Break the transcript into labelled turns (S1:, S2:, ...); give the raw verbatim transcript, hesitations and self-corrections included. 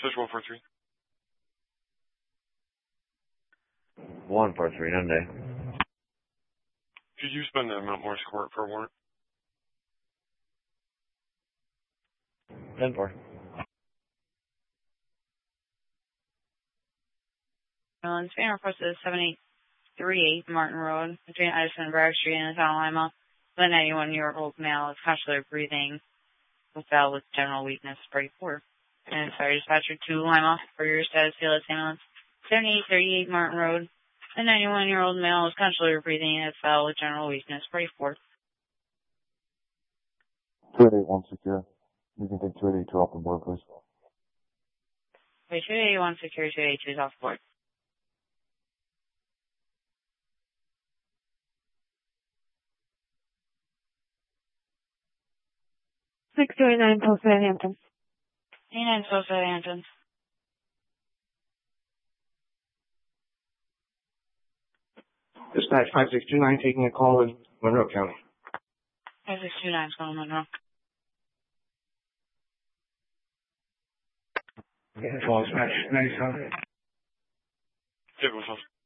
S1: Message one four three.
S2: one four three, Hyundai.
S1: Could you spend that amount Morse court for a warrant?
S2: ten four.
S3: Maryland, Span requested seven eight three eight Martin Road between Edison and Bragg Street in the town of Lima. The ninety-one-year-old male is constantly breathing with battle with general weakness, pretty poor. And sorry, dispatcher to Lima for your status, Field ambulance. seven eight three eight Martin Road. The ninety-one-year-old male is constantly breathing with battle with general weakness, pretty poor.
S4: two eight eight one secure. You can take two eight eight two off the board, please.
S3: Okay, two eight eight one secure, two eight eight two is off the board.
S5: six two eight nine Post Southampton.
S3: eight nine Post Southampton.
S6: Dispatch five six two nine taking a call in Monroe County.
S3: five six two nine is calling Monroe.
S6: Call dispatch ninety-seven.
S1: Take one,